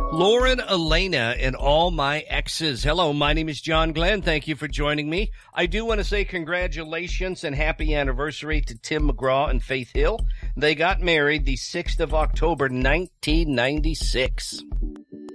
Lauren Elena and all my exes. Hello, my name is John Glenn. Thank you for joining me. I do want to say congratulations and happy anniversary to Tim McGraw and Faith Hill. They got married the 6th of October, 1996.